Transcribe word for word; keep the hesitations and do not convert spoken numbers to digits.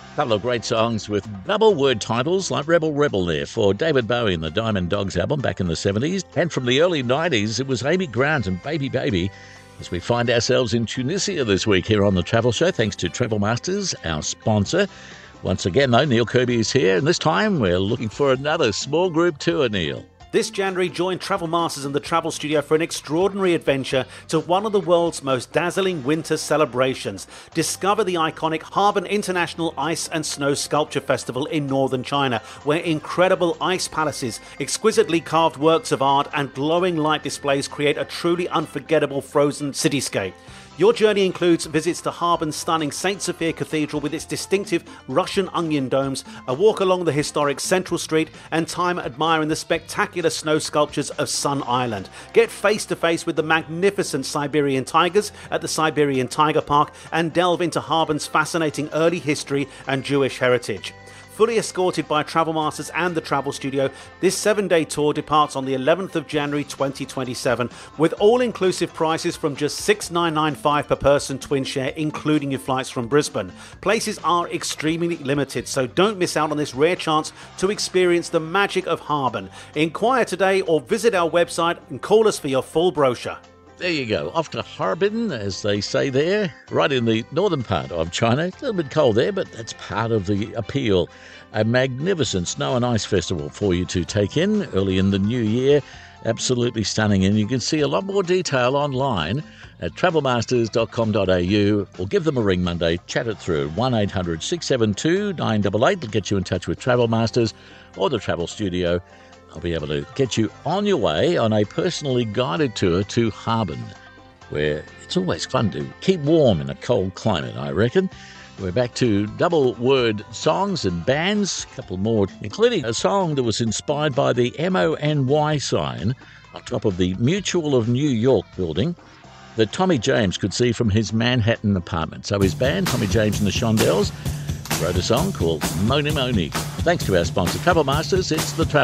Couple of great songs with double word titles like Rebel Rebel there for David Bowie and the Diamond Dogs album back in the seventies. And from the early nineties, it was Amy Grant and Baby Baby as we find ourselves in Tunisia this week here on The Travel Show, thanks to Travel Masters, our sponsor. Once again, though, Neil Kirby is here, and this time we're looking for another small group tour, Neil. This January, join Travel Masters and the Travel Studio for an extraordinary adventure to one of the world's most dazzling winter celebrations. Discover the iconic Harbin International Ice and Snow Sculpture Festival in northern China, where incredible ice palaces, exquisitely carved works of art and glowing light displays create a truly unforgettable frozen cityscape. Your journey includes visits to Harbin's stunning Saint Sophia Cathedral with its distinctive Russian onion domes, a walk along the historic Central Street, and time admiring the spectacular snow sculptures of Sun Island. Get face to face with the magnificent Siberian tigers at the Siberian Tiger Park and delve into Harbin's fascinating early history and Jewish heritage. Fully escorted by Travel Masters and the Travel Studio, this seven-day tour departs on the eleventh of January twenty twenty-seven with all-inclusive prices from just six thousand nine hundred ninety-five dollars per person twin share, including your flights from Brisbane. Places are extremely limited, so don't miss out on this rare chance to experience the magic of Harbin. Inquire today or visit our website and call us for your full brochure. There you go, off to Harbin, as they say there, right in the northern part of China. A little bit cold there, but that's part of the appeal. A magnificent snow and ice festival for you to take in early in the new year. Absolutely stunning, and you can see a lot more detail online at travel masters dot com dot a u, or give them a ring Monday, chat it through. one eight hundred six seven two nine eight eight will get you in touch with Travel Masters or the Travel Studio. I'll be able to get you on your way on a personally guided tour to Harbin, where it's always fun to keep warm in a cold climate, I reckon. We're back to double word songs and bands, a couple more, including a song that was inspired by the M O N Y sign on top of the Mutual of New York building that Tommy James could see from his Manhattan apartment. So his band, Tommy James and the Shondells, wrote a song called Mony Mony. Thanks to our sponsor, Travel Masters. It's the Travel